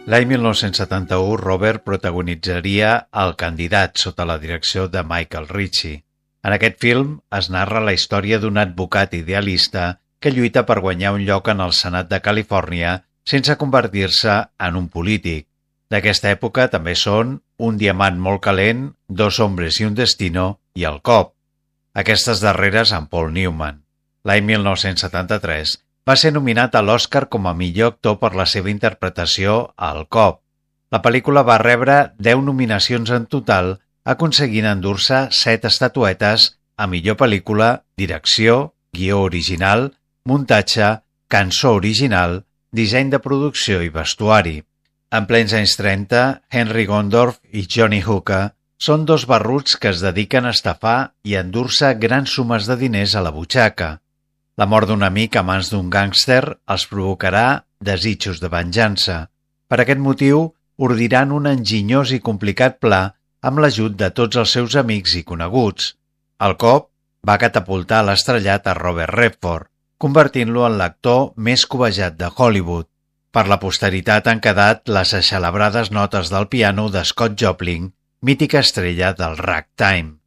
L'any 1971, Robert protagonitzaria El candidat sota la direcció de Michael Ritchie. En aquest film es narra la història d'un advocat idealista que lluita per guanyar un lloc en el Senat de Califòrnia sense convertir-se en un polític. D'aquesta època també són Un diamant molt calent, Dos hombres y un destino i El cop. Aquestes darreres amb Paul Newman. L'any 1973 va ser nominat a l'Oscar com a millor actor per la seva interpretació a El cop. La pel·lícula va rebre 10 nominacions en total, aconseguint endur-se 7 estatuetes a millor pel·lícula, direcció, guió original, muntatge, cançó original, disseny de producció i vestuari. En plens anys 30, Henry Gondorff i Johnny Hooker són dos barruts que es dediquen a estafar i a endur-se grans sumes de diners a la butxaca. La mort d'un amic a mans d'un gàngster els provocarà desitjos de venjança. Per aquest motiu, ordiran un enginyós i complicat pla amb l'ajut de tots els seus amics i coneguts. El cop va catapultar a l'estrellat a Robert Redford, convertint-lo en l'actor més cobejat de Hollywood. Per la posteritat han quedat les eixelebrades notes del piano de Scott Joplin, mítica estrella del ragtime.